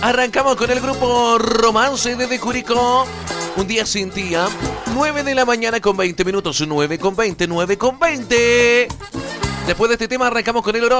Arrancamos con el grupo Romance desde Curicó. Un día sin día. 9 de la mañana con 20 minutos. 9 con 20, 9 con 20. Después de este tema arrancamos con el oro.